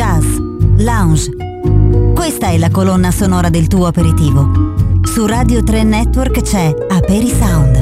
jazz, lounge. Questa è la colonna sonora del tuo aperitivo. Su Radio 3 Network c'è Aperi Sound.